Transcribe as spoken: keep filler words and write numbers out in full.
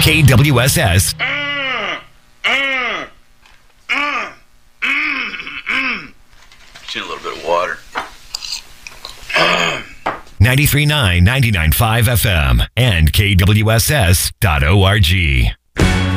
K W S S. Just need a little bit of water. ninety-three point nine, ninety-nine point five F M and K W S S dot org.